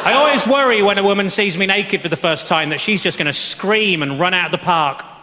I always worry when a woman sees me naked for the first time that she's just going to scream and run out of the park.